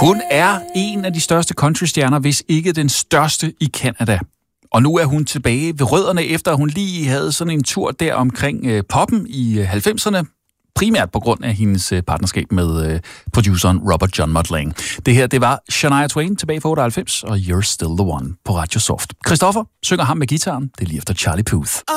Hun er en af de største countrystjerner, hvis ikke den største i Canada. Og nu er hun tilbage ved rødderne, efter at hun lige havde sådan en tur der omkring poppen i 90'erne. Primært på grund af hendes partnerskab med produceren Robert John Mudd-Lange. Det her, det var Shania Twain tilbage fra 98, og You're Still the One på Radio Soft. Christoffer synger ham med gitaren. Det er lige efter Charlie Puth.